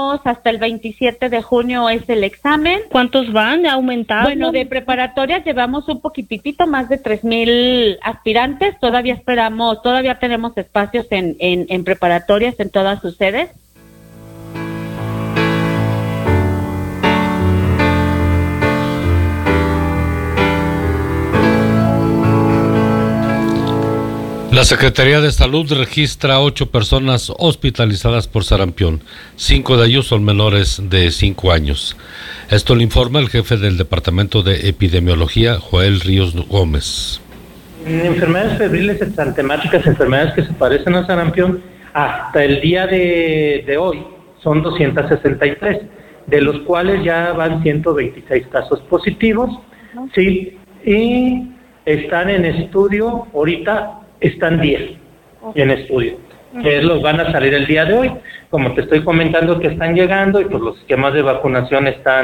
tenemos hasta el 27 de junio es el examen. ¿Cuántos van? ¿Ha aumentado? Bueno, de preparatorias llevamos un poquitito más de 3,000 aspirantes. Todavía tenemos espacios en preparatorias en todas sus sedes. La Secretaría de Salud registra 8 personas hospitalizadas por sarampión. 5 de ellos son menores de 5 años. Esto lo informa el jefe del Departamento de Epidemiología, Joel Ríos Gómez. Enfermedades febriles exantemáticas, enfermedades que se parecen a sarampión, hasta el día de hoy son 263, de los cuales ya van 126 casos positivos, sí, y están en estudio ahorita. Están 10 en estudio, que los van a salir el día de hoy. Como te estoy comentando que están llegando y pues los esquemas de vacunación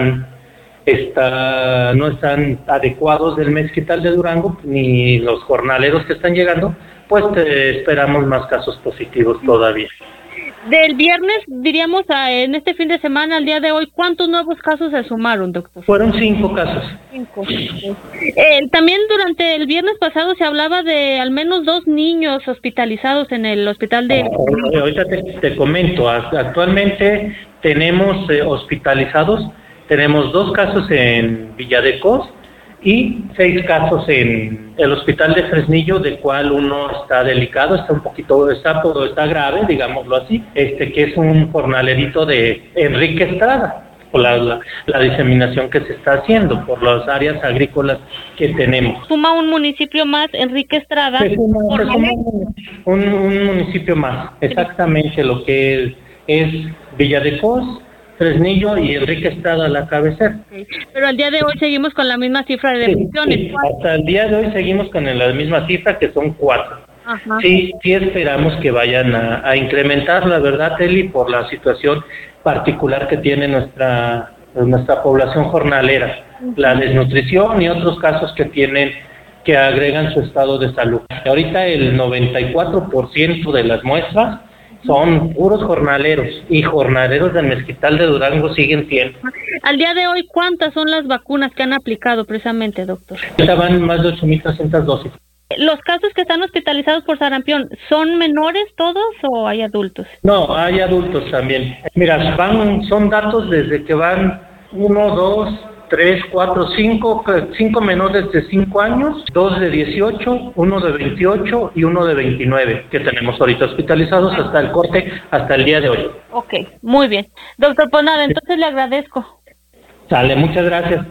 no están adecuados del Mezquital de Durango, ni los jornaleros que están llegando, pues esperamos más casos positivos todavía. Del viernes, diríamos, en este fin de semana, al día de hoy, ¿cuántos nuevos casos se sumaron, doctor? Fueron 5 casos. 5. También durante el viernes pasado se hablaba de al menos 2 niños hospitalizados en el hospital de... Ahorita te comento, actualmente tenemos hospitalizados, tenemos 2 casos en Villa de Cos y 6 casos en el hospital de Fresnillo, del cual uno está delicado, está grave, digámoslo así, que es un jornalerito de Enrique Estrada, por la diseminación que se está haciendo por las áreas agrícolas que tenemos. Suma un municipio más, Enrique Estrada. Un municipio más, exactamente, lo que es Villa de Cos, Fresnillo y Enrique Estrada a la cabecera. Pero al día de hoy seguimos con la misma cifra de defunciones. Sí, hasta el día de hoy seguimos con la misma cifra, que son 4. Ajá. Sí esperamos que vayan a incrementar, la verdad, Eli, por la situación particular que tiene nuestra población jornalera, la desnutrición y otros casos que agregan su estado de salud. Ahorita el 94% de las muestras son puros jornaleros, y jornaleros del Mezquital de Durango siguen siendo. Al día de hoy, ¿cuántas son las vacunas que han aplicado precisamente, doctor? Estaban más de 8,300 dosis. ¿Los casos que están hospitalizados por sarampión son menores todos o hay adultos? No, hay adultos también. Mira, son datos desde que van 1, 2, 3, 4, 5 menores de 5 años, 2 de 18, 1 de 28 y 1 de 29 que tenemos ahorita hospitalizados hasta el corte, hasta el día de hoy. Ok, muy bien. Doctor, pues nada, entonces le agradezco. Sale, muchas gracias.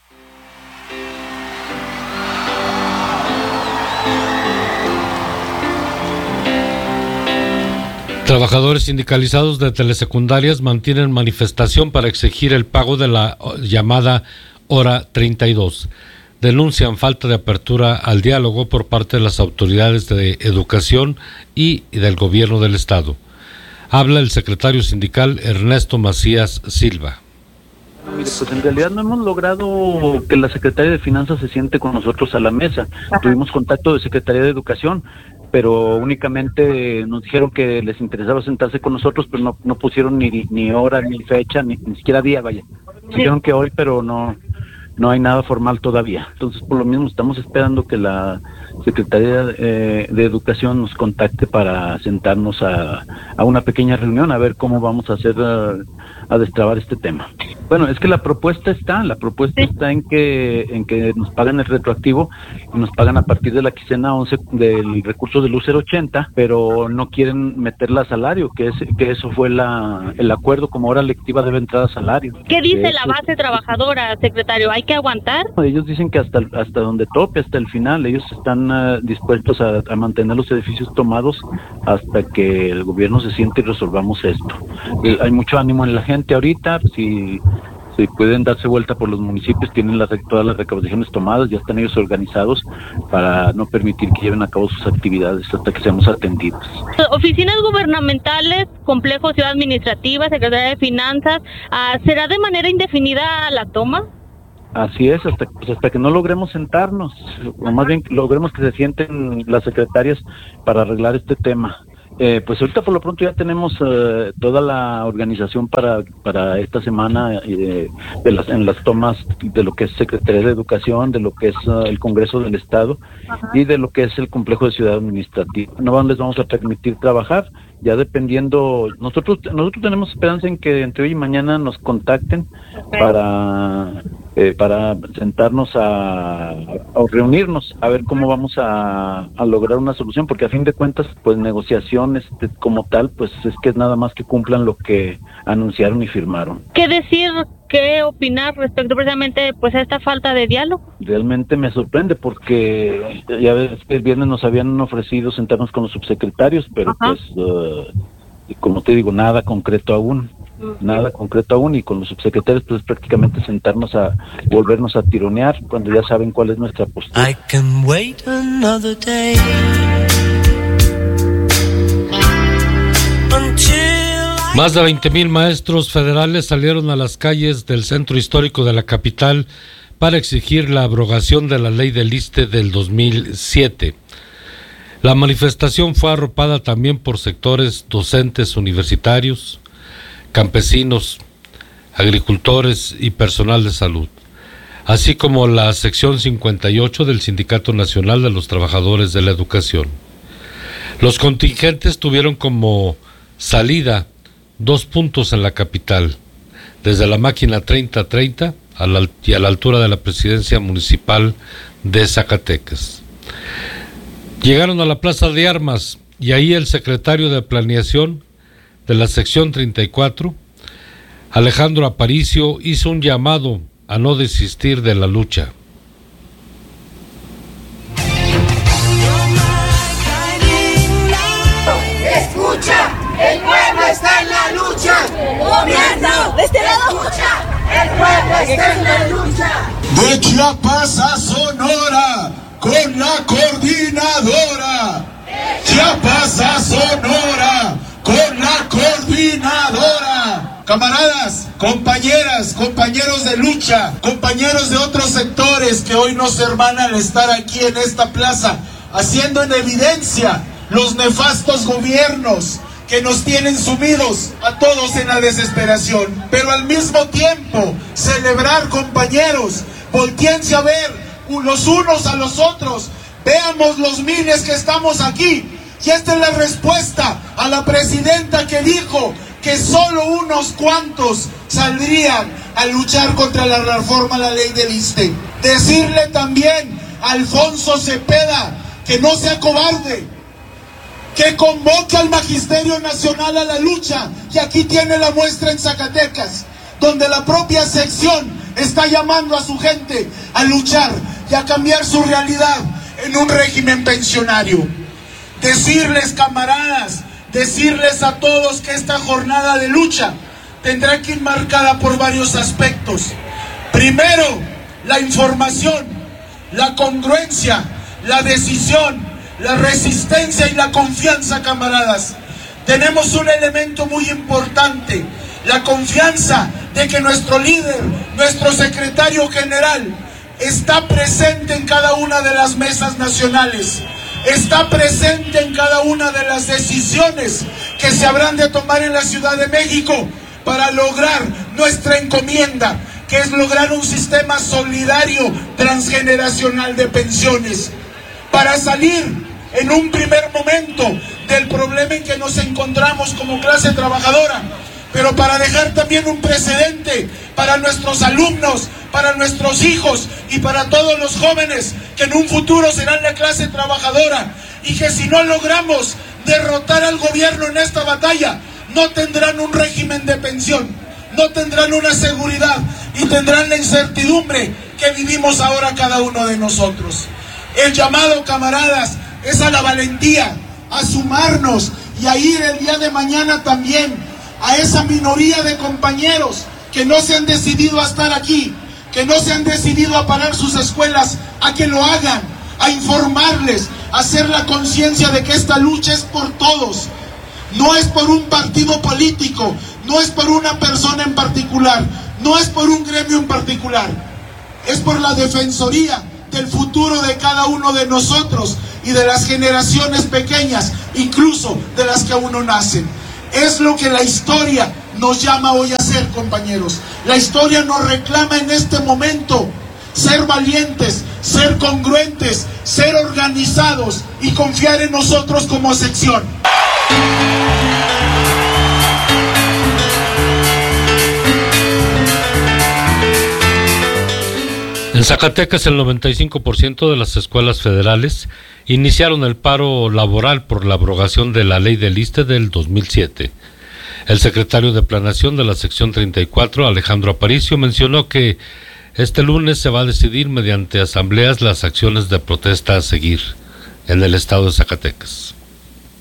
Trabajadores sindicalizados de telesecundarias mantienen manifestación para exigir el pago de la llamada hora 32. Denuncian falta de apertura al diálogo por parte de las autoridades de educación y del gobierno del estado. Habla el secretario sindical Ernesto Macías Silva. Mire, pues en realidad no hemos logrado que la Secretaría de Finanzas se siente con nosotros a la mesa. Tuvimos contacto de Secretaría de Educación, pero únicamente nos dijeron que les interesaba sentarse con nosotros, pero no pusieron ni hora, ni fecha, ni siquiera día, vaya. Dijeron que hoy, pero no hay nada formal todavía. Entonces, por lo mismo, estamos esperando que la Secretaría de Educación nos contacte para sentarnos a una pequeña reunión, a ver cómo vamos a hacer, a destrabar este tema. Bueno, es que la propuesta está en que nos pagan el retroactivo y nos pagan a partir de la quincena 11 del recurso del U 080, pero no quieren meterla a salario, que eso fue el acuerdo, como hora lectiva debe entrar a salario. ¿Qué dice la base trabajadora, secretario? ¿Hay que aguantar? Ellos dicen que hasta donde tope, hasta el final. Ellos están dispuestos a mantener los edificios tomados hasta que el gobierno se siente y resolvamos esto. Hay mucho ánimo en la gente ahorita. Si pueden darse vuelta por los municipios, tienen todas las recaudaciones tomadas, ya están ellos organizados para no permitir que lleven a cabo sus actividades hasta que seamos atendidos. Oficinas gubernamentales, Complejo Ciudad Administrativa, Secretaría de Finanzas, ¿será de manera indefinida la toma? Así es, hasta que no logremos sentarnos, o más bien logremos que se sienten las secretarias para arreglar este tema. Pues ahorita por lo pronto ya tenemos toda la organización para esta semana en las tomas de lo que es Secretaría de Educación, de lo que es el Congreso del Estado. Ajá. Y de lo que es el complejo de Ciudad Administrativa. No les vamos a permitir trabajar, ya dependiendo, nosotros tenemos esperanza en que entre hoy y mañana nos contacten, okay, para sentarnos o reunirnos a ver cómo vamos a lograr una solución, porque a fin de cuentas pues negociaciones como tal pues es que es nada más que cumplan lo que anunciaron y firmaron. ¿Qué decir, qué opinar respecto precisamente pues a esta falta de diálogo? Realmente me sorprende porque ya ves que el viernes nos habían ofrecido sentarnos con los subsecretarios, pero ajá, pues como te digo, nada concreto aún. Nada concreto aún, y con los subsecretarios pues prácticamente sentarnos a volvernos a tironear cuando ya saben cuál es nuestra postura. I can wait another day Más de 20,000 maestros federales salieron a las calles del centro histórico de la capital para exigir la abrogación de la ley del ISSSTE del 2007. La manifestación fue arropada también por sectores docentes universitarios, campesinos, agricultores y personal de salud, así como la sección 58 del Sindicato Nacional de los Trabajadores de la Educación. Los contingentes tuvieron como salida 2 puntos en la capital, desde la máquina 3030 y a la altura de la presidencia municipal de Zacatecas. Llegaron a la Plaza de Armas y ahí el secretario de Planeación de la sección 34, Alejandro Aparicio, hizo un llamado a no desistir de la lucha. Escucha, el pueblo está en la lucha. Gobierno, de este lado. Escucha, el pueblo está en la lucha. De Chiapas a Sonora, con la coordinadora. Chiapas a Sonora, con la coordinadora. Camaradas, compañeras, compañeros de lucha, compañeros de otros sectores que hoy nos hermanan al estar aquí en esta plaza, haciendo en evidencia los nefastos gobiernos que nos tienen sumidos a todos en la desesperación. Pero al mismo tiempo, celebrar, compañeros, voltéense a ver los unos a los otros, veamos los miles que estamos aquí. Y esta es la respuesta a la presidenta que dijo que solo unos cuantos saldrían a luchar contra la reforma a la ley del ISSSTE. Decirle también a Alfonso Cepeda que no sea cobarde, que convoque al Magisterio Nacional a la lucha, y aquí tiene la muestra en Zacatecas, donde la propia sección está llamando a su gente a luchar y a cambiar su realidad en un régimen pensionario. Decirles, camaradas, decirles a todos que esta jornada de lucha tendrá que ir marcada por varios aspectos. Primero, la información, la congruencia, la decisión, la resistencia y la confianza, camaradas. Tenemos un elemento muy importante, la confianza de que nuestro líder, nuestro secretario general, está presente en cada una de las mesas nacionales, está presente en cada una de las decisiones que se habrán de tomar en la Ciudad de México para lograr nuestra encomienda, que es lograr un sistema solidario transgeneracional de pensiones, para salir en un primer momento del problema en que nos encontramos como clase trabajadora, pero para dejar también un precedente para nuestros alumnos, para nuestros hijos y para todos los jóvenes que en un futuro serán la clase trabajadora, y que si no logramos derrotar al gobierno en esta batalla, no tendrán un régimen de pensión, no tendrán una seguridad y tendrán la incertidumbre que vivimos ahora cada uno de nosotros. El llamado, camaradas, es a la valentía, a sumarnos y a ir el día de mañana también a esa minoría de compañeros que no se han decidido a estar aquí, que no se han decidido a parar sus escuelas, a que lo hagan, a informarles, a hacer la conciencia de que esta lucha es por todos, no es por un partido político, no es por una persona en particular, no es por un gremio en particular, es por la defensoría del futuro de cada uno de nosotros, y de las generaciones pequeñas, incluso de las que aún no nacen. Es lo que la historia nos llama hoy a hacer, compañeros. La historia nos reclama en este momento ser valientes, ser congruentes, ser organizados y confiar en nosotros como sección. En Zacatecas, el 95% de las escuelas federales iniciaron el paro laboral por la abrogación de la ley del ISSSTE del 2007. El secretario de Planeación de la sección 34, Alejandro Aparicio, mencionó que este lunes se va a decidir mediante asambleas las acciones de protesta a seguir en el estado de Zacatecas.